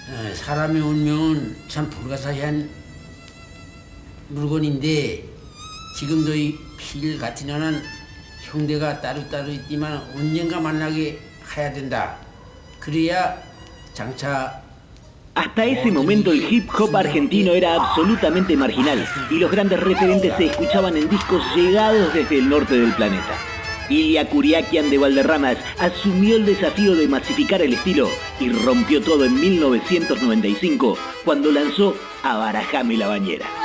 사람의 운명은 참 불가사의한 물건인데 지금도 이 필 같은 년은 형제가 따로따로 있지만 언젠가 만나게 해야 된다. 그래야 장차. Hasta ese momento el hip hop argentino era absolutamente marginal y los grandes referentes se escuchaban en discos llegados desde el norte del planeta. Ilia Kuriakian de Valderramas asumió el desafío de masificar el estilo y rompió todo en 1995 cuando lanzó Abarajame la bañera.